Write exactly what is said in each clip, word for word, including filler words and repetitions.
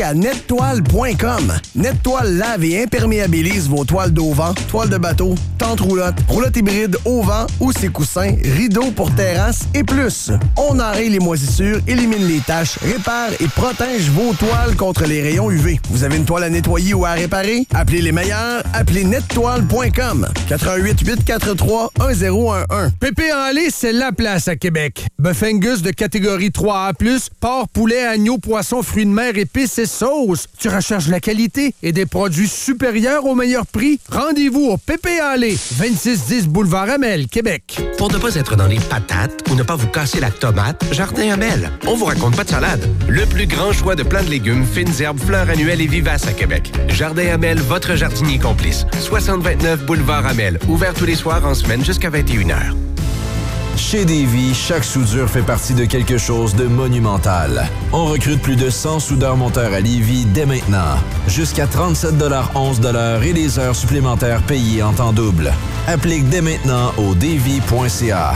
à nettoile point com. Nettoile lave et imperméabilise vos toiles d'auvent, toiles de bateau, tentes roulottes, roulottes hybrides au vent ou ses coussins, rideaux pour terrasse et plus. On enraye les moisissures, élimine les taches, répare et protège vos toiles contre les rayons U V. Vous avez une toile à nettoyer ou à réparer? Appelez les meilleurs, appelez nettoile point com. quatre un huit, huit quatre trois, un zéro un un. Pépé en lait, c'est la place à Québec. Bœuf Angus de catégorie trois A plus, porc, poulet, agneau, poisson, fruits de mer, épices et sauces. Tu recherches la qualité et des produits supérieurs au meilleur prix? Rendez-vous au Pépé en lait, vingt-six dix Boulevard Amel, Québec. Pour ne pas être dans les patates ou ne pas vous casser la tomate, Jardin Amel. On vous raconte pas de salade. Le plus grand choix de plants de légumes, fines herbes, fleurs annuelles et vivaces à Québec. Jardin Amel, votre jardinier complice. soixante vingt-neuf Boulevard Amel. Ouvert tous les soirs en semaine jusqu'à vingt et une heures. Chez Davy, chaque soudure fait partie de quelque chose de monumental. On recrute plus de cent soudeurs-monteurs à Lévis dès maintenant. Jusqu'à trente-sept onze de l'heure et les heures supplémentaires payées en temps double. Applique dès maintenant au davy point c a.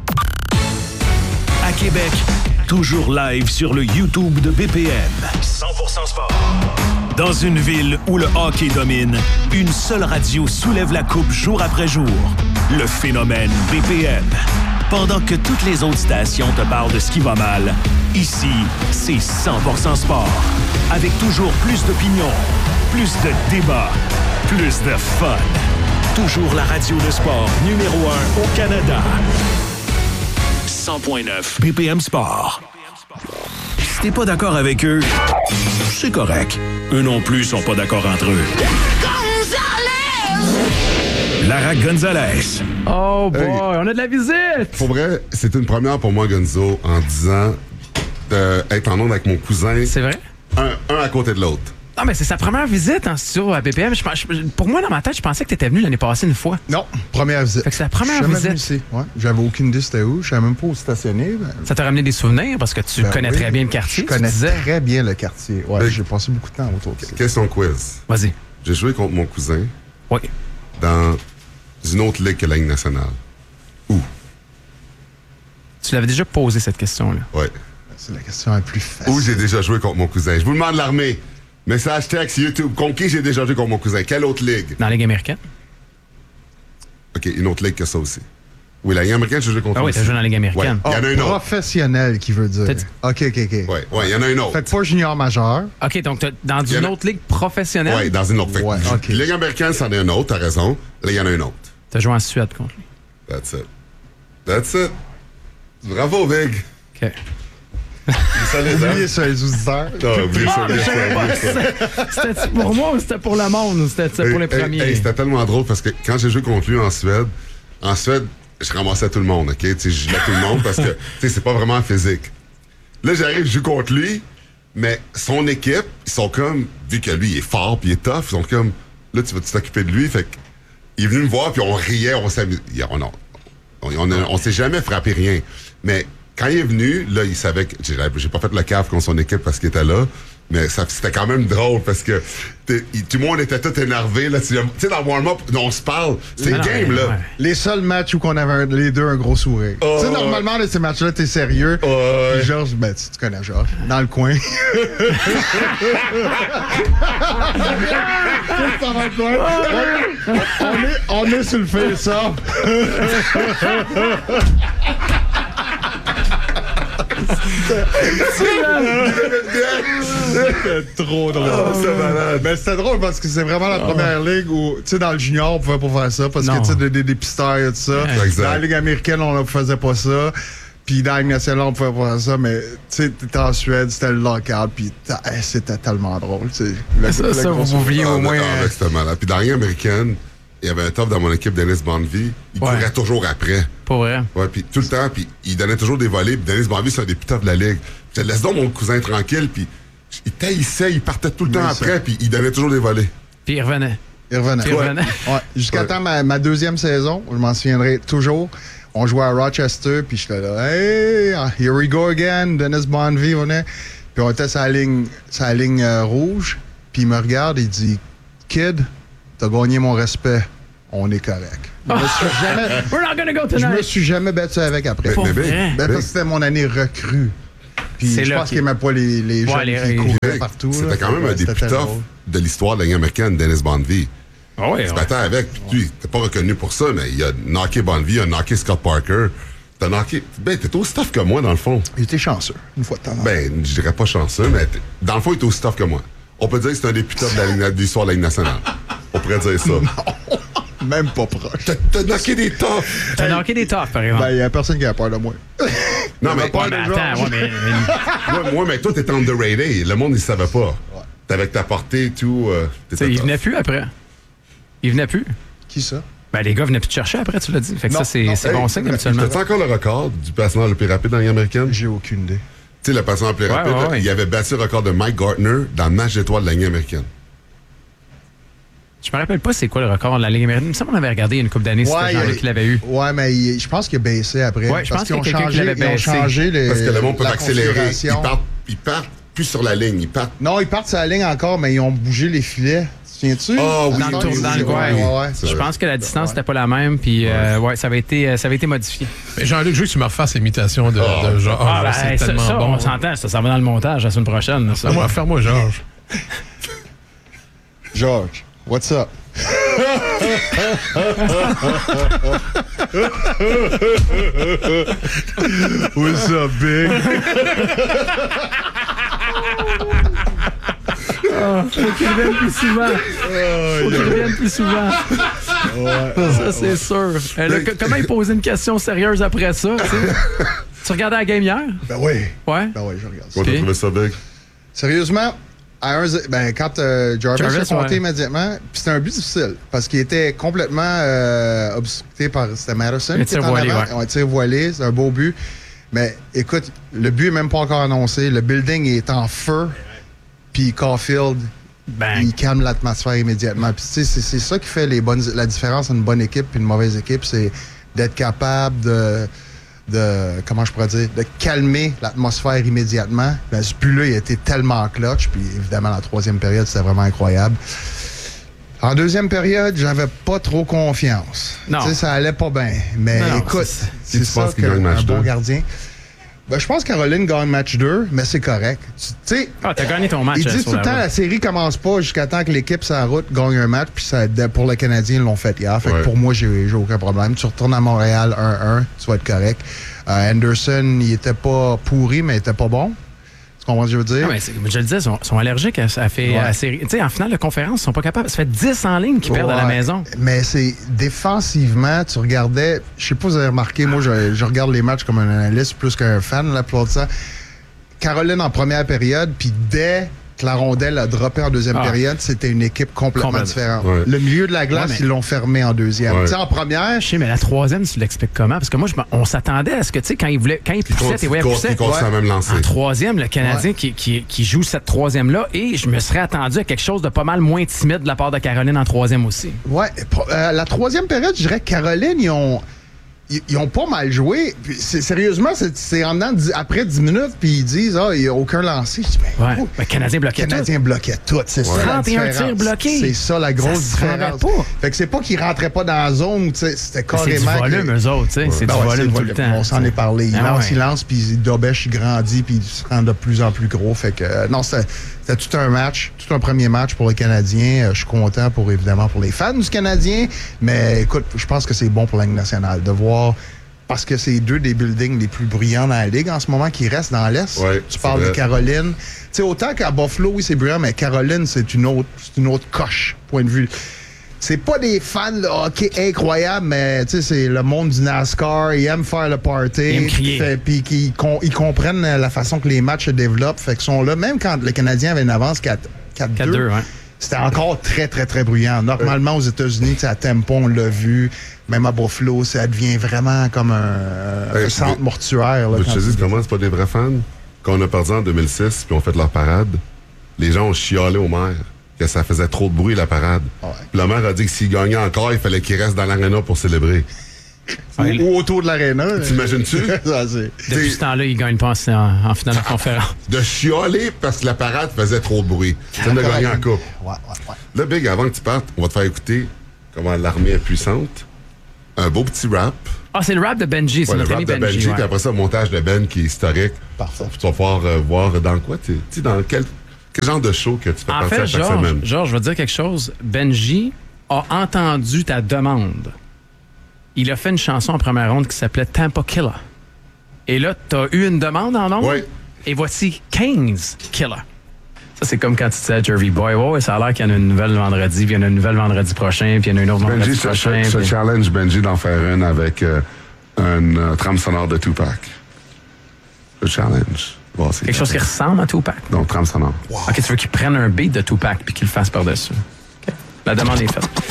À Québec, toujours live sur le YouTube de B P M. cent pour cent sport. Dans une ville où le hockey domine, une seule radio soulève la coupe jour après jour. Le phénomène B P M. Pendant que toutes les autres stations te parlent de ce qui va mal, ici, c'est cent pour cent sport. Avec toujours plus d'opinions, plus de débats, plus de fun. Toujours la radio de sport numéro un au Canada. cent point neuf B P M Sport. Si t'es pas d'accord avec eux, c'est correct. Eux non plus sont pas d'accord entre eux. Lara Gonzalez. Oh boy, hey, on a de la visite! Pour vrai, c'est une première pour moi, Gonzo, en disant d'être en onde avec mon cousin. C'est vrai? Un, un à côté de l'autre. Non, mais c'est sa première visite en studio à B P M. Je, je, pour moi, dans ma tête, je pensais que tu étais venu l'année passée une fois. Non, première visite. Fait que c'est la première visite. Ici. Ouais, j'avais aucune idée c'était où. Je savais même pas où stationner. Ben... Ça t'a ramené des souvenirs parce que tu ben connais oui, très bien le quartier. Je connais très bien le quartier. Ouais, ben, j'ai passé beaucoup de temps autour de ça. Question quiz. Vas-y. J'ai joué contre mon cousin. Oui. Dans une autre ligue que la Ligue nationale. Où? Tu l'avais déjà posé cette question-là. Oui. C'est la question la plus facile. Où j'ai déjà joué contre mon cousin? Je vous demande l'armée. Message texte, YouTube. Contre qui j'ai déjà joué contre mon cousin? Quelle autre ligue? Dans la Ligue américaine. OK, une autre ligue que ça aussi. Oui, la Ligue américaine, j'ai joué contre Ah oui, t'as joué dans la Ligue américaine. Il ouais. y en a une autre. Professionnel, qui veut dire. OK, OK, OK. Oui, ouais, il y en a une autre. Fait que pas junior majeur. OK, donc t'as dans une a... autre ligue professionnelle? Oui, dans une autre. Fait ouais, okay. Ligue américaine, c'en est une autre, t'as raison. Là, il y en a une autre. T'as joué en Suède contre lui. That's it. That's it. Bravo, Big. OK. Oubliez ça, les auditeurs. Non, oubliez ça, les auditeurs. C'était pour moi ou c'était pour le monde ou c'était pour les premiers? Hey, hey, c'était tellement drôle parce que quand j'ai joué contre lui en Suède, en Suède, je ramassais tout le monde, OK? Tu sais, je jouais tout le monde parce que, tu sais, c'est pas vraiment physique. Là, j'arrive, je joue contre lui, mais son équipe, ils sont comme, vu que lui, il est fort puis il est tough, ils sont comme, là, tu vas t'occuper de lui, fait que, il est venu me voir puis on riait, on s'amusait. On, on, on, on, on s'est jamais frappé rien. Mais, quand il est venu, là, il savait que... J'ai, j'ai pas fait le caf contre son équipe parce qu'il était là, mais ça, c'était quand même drôle parce que il, tout le monde était tout énervé. Tu sais, dans le warm-up, on se parle. C'est une game, là. Ouais. Les seuls matchs où on avait un, les deux un gros sourire. Oh, tu sais, normalement, dans ces matchs-là, t'es sérieux. Oh, puis Georges, ben, tu, tu connais Georges, dans le coin. on, est, on est sur le face-off. C'était trop drôle. Oh, c'est malade. Mais c'était drôle parce que c'est vraiment la première oh. ligue où, tu sais, dans le junior, on pouvait pas faire ça parce non. que, tu sais, des, des dépisteurs et tout ça. Exact. Dans la Ligue américaine, on ne faisait pas ça. Puis dans la Ligue nationale, on pouvait pas faire ça. Mais, tu sais, t'étais en Suède, c'était le local. Puis c'était tellement drôle. Le, ça, le ça vous oubliez au moins. Ah, c'était malade. Puis dans la Ligue américaine, il y avait un top dans mon équipe, Dennis Bonvie. Il ouais. courait toujours après. Pas vrai. Ouais, puis tout le temps, puis il donnait toujours des volets. Puis Dennis Bonvie, c'est un des plus toughs de la ligue. Je laisse donc mon cousin tranquille, puis il taillissait, il partait tout le temps après, puis il donnait toujours des volets. Puis il revenait. Il revenait. Puis il revenait. Ouais. Ouais. Jusqu'à ouais. temps ma, ma deuxième saison, je m'en souviendrai toujours. On jouait à Rochester, puis j'étais là, hey, here we go again. Dennis Bonvie venait. Puis on était sur la ligne, sur la ligne euh, rouge, puis il me regarde, il dit, Kid, t'as gagné mon respect. On est correct. Je me suis jamais, We're not gonna go tonight. Je me suis jamais battu avec après. Mais, mais, ben, parce que c'était mon année recrue. Puis C'est je là pense qu'il- qu'il n'aimait pas les, les Ouais, jeunes les- qui les- couraient partout. C'était là. quand même Ouais, un des c'était plus très toughs drôle. de l'histoire de la Ligue américaine, Dennis Bondvie. Ah ouais, Il se ouais. battait avec, puis lui, t'es pas reconnu pour ça, mais il a knocké Bondvie, il a knocké Scott Parker. T'as knocké. Ben, t'es aussi tough que moi, dans le fond. Il était chanceux, une fois de temps en temps. Ben, je dirais pas chanceux, mais t'es- dans le fond, il est aussi tough que moi. On peut dire que c'est un des plus toughs de la Ligue- de l'histoire de la Ligue nationale. On pourrait dire ça. Même pas proche. T'as- T'as knocké des toughs! T'as knocké des toughs, par exemple. Ben, il n'y a personne qui a peur de moi. Non, mais, pas Ouais, de mais George. attends, ouais, mais, mais- moi, moi, mais toi, t'es underrated. Le monde, il savait pas. T'avais que ta portée et tout. Euh, tu sais, il venait plus après. Il venait plus. Qui ça? Ben, les gars venaient plus te chercher après, tu l'as dit. Fait que Non, ça, c'est non, c'est hey, bon signe, hey, habituellement. T'as-tu encore le record du passement le plus rapide dans la Ligue américaine? Tu J'ai aucune idée. sais, le passement le plus Ouais, rapide, ouais, là, ouais. il avait battu le record de Mike Gartner dans le match d'étoiles de la Ligue américaine. Je me rappelle pas c'est quoi le record de la Ligue américaine. Il me semble qu'on avait regardé il y a une couple d'années, c'était Ouais, Jean-Luc il- qui l'avait eu. Ouais, mais il- je pense qu'il a baissé après. Ouais, je parce pense qu'il y a qu'ils ont quelqu'un qui changé- l'avait ils ont baissé. changé les, Parce que le monde peut la accélérer. Ils configuration. partent, ils partent plus sur la ligne. Ils partent. Non, ils partent sur la ligne encore, mais ils ont bougé les filets. Tu te souviens-tu? Ah oui, Dans le tour, oui, dans oui, le oui, ouais. oui. Ouais, ouais. C'est Je vrai. pense que la distance n'était pas la même, puis euh, ouais, ça avait été, ça avait été modifié. Mais Jean-Luc, je veux que tu me refasses l'imitation de, Ah. de Georges. Ah, ben, c'est ça, tellement ça, bon. on s'entend, ça, ça va dans le montage la semaine prochaine. là, ça. Faire-moi, faire-moi Georges. George, what's up? What's up, big? Faut qu'il revienne plus souvent. Faut qu'il revienne plus souvent. Ça, c'est sûr. Euh, là, que- comment il posait une question sérieuse après ça? tu sais? Tu regardais la game hier? Ben oui. Ouais. Ben oui, je regarde ça. Comment t'as Puis? trouvé ça, Big? Sérieusement, à un, ben, quand euh, Jarvis, Jarvis, a compté ouais. immédiatement, puis c'était un but difficile, parce qu'il était complètement euh, obstrué par... C'était Madison. Un qui tir était en voilé, avant. ouais. Un tir voilé, c'est un beau but. Mais écoute, le but n'est même pas encore annoncé. Le building est en feu, puis Caulfield, Ben, il calme l'atmosphère immédiatement. Puis tu sais, c'est, c'est ça qui fait les bonnes, la différence entre une bonne équipe et une mauvaise équipe, c'est d'être capable de... de, comment je pourrais dire, de calmer l'atmosphère immédiatement. Ben, ce but-là, il a été tellement clutch, puis évidemment, la troisième période, c'était vraiment incroyable. En deuxième période, j'avais pas trop confiance. Non. Tu sais, ça allait pas bien. Mais Non, non, écoute, c'est- c'est, tu ça penses qu'il qu'un gagne match un bon deux? gardien... Ben, je pense que Caroline gagne match deux, mais c'est correct. Tu sais, ah, t'as gagné ton match. il euh, dit sur tout le la temps, route. la série commence pas jusqu'à temps que l'équipe sur la route gagne un match, puis ça, pour le Canadien, ils l'ont fait hier. Fait Ouais. que pour moi, j'ai, j'ai aucun problème. Tu retournes à Montréal un un, tu vas être correct. Euh, Anderson, il était pas pourri, mais il était pas bon. Tu comprends ce que je veux dire? Ah, mais c'est- je le disais, ils sont, sont allergiques à, à fait, Ouais. à la série. Tu sais, en finale de conférence, ils sont pas capables. Ça fait dix en ligne qu'ils perdent à la Ouais. maison. Mais c'est défensivement, tu regardais, je sais pas si vous avez remarqué, moi je, je regarde les matchs comme un analyste plus qu'un fan, la plupart de ça. Caroline en première période, puis dès que la rondelle a droppé en deuxième Ah. période, c'était une équipe complètement Complètement. différente. Ouais. Le milieu de la glace, Ouais, mais- ils l'ont fermé en deuxième. Ouais. Tu sais, en première, Je sais, mais la troisième, tu l'expliques comment? Parce que moi, je m'en- on s'attendait à ce que, tu sais, quand il voulait, quand il poussait, tu voyais, Ils poussait. continuent à même lancer. En troisième, le Canadien qui, qui, qui joue cette troisième-là, et je me serais attendu à quelque chose de pas mal moins timide de la part de Caroline en troisième aussi. ouais, pro- euh, la troisième période, je dirais que Caroline, ils ont. Ils, ils ont pas mal joué. Puis c'est- sérieusement, c'est, c'est en dedans dix- après dix minutes, puis ils disent, ah, il n'y a aucun lancé. Je dis, ben, Ouais. oh, Le Canadien Le bloquait tout. Canadien bloquait tout. C'est ça la trente et un différence. tirs bloqués. C'est ça la grosse Ça se rendait différence. pas. Fait que c'est pas qu'ils rentraient pas dans la zone, tu sais, c'était Mais C'est du carrément... volume, que- eux autres, tu sais. C'est Ben du ouais, volume c'est tout le le volume. temps. On s'en est parlé. Il Ah lance, ouais. il lance, puis Dobèche, il grandit, puis il se rend de plus en plus gros. Fait que, euh, non, c'était, c'était tout un match, tout un premier match pour les Canadiens. Euh, je suis content, pour évidemment, pour les fans du Canadien. Mais écoute, je pense que c'est bon pour la Ligue nationale de voir... Parce que c'est deux des buildings les plus bruyants dans la Ligue en ce moment qui restent dans l'Est. Ouais, tu c'est parles vrai. de Caroline. Tu sais, autant qu'à Buffalo, oui, c'est bruyant, mais Caroline, c'est une autre, c'est une autre coche, point de vue. C'est pas des fans de hockey incroyables, mais tu sais, c'est le monde du NASCAR. Ils aiment faire le party. Ils aiment crier. Fait- Puis qu'ils con- ils comprennent la façon que les matchs se développent. Fait qu'ils sont là. Même quand le Canadien avait une avance quatre deux, quatre deux, ouais. c'était encore très, très, très bruyant. Normalement, aux États-Unis, tu sais, à Tempo, on l'a vu. Même à Buffalo, ça devient vraiment comme un, Hey, un centre mais- mortuaire. Là, Je quand te tu- dis comment c'est pas des vrais fans. Quand on a perdu en deux mille six puis on fait leur parade, les gens ont chialé au maire que ça faisait trop de bruit la parade. Ouais. Puis le maire a dit que s'il gagnait encore, il fallait qu'il reste dans l'aréna pour célébrer. ou, ou autour de l'aréna. T'imagines-tu? Ça, c'est- Depuis ce temps-là, ils gagnent pas en, en, en finale de conférence. De chialer parce que la parade faisait trop de bruit. Ça de gagner en coupe. Ouais, ouais, ouais. Là, Big, avant que tu partes, on va te faire écouter comment l'armée est puissante. Un beau petit rap Ah, c'est le rap de Benji, c'est Ouais, le notre rap ami de Benji. Benji, ouais. puis après ça, le montage de Ben qui est historique. Parfait. Tu vas pouvoir euh, voir dans quoi, tu sais, dans quel, quel genre de show que tu fais En partie fait, à chaque Georges, semaine. Georges, je vais te dire quelque chose. Benji a entendu ta demande. Il a fait une chanson en première ronde qui s'appelait Tampa Killer. Et là, t'as eu une demande en nom? Oui. Et voici quinze Killer. Ça, c'est comme quand tu disais à Jerry Boy, ouais, ouais, ça a l'air qu'il y en a une nouvelle vendredi, puis il y en a une nouvelle vendredi prochain, puis il y en a une autre vendredi Benji se, prochain. se puis- challenge Benji d'en faire une avec euh, un euh, trame sonore de Tupac. Le challenge. Bon, c'est Quelque chose qui ressemble à Tupac. Donc, trame sonore. OK, tu veux qu'il prenne un beat de Tupac puis qu'il le fasse par-dessus. OK. La demande est faite.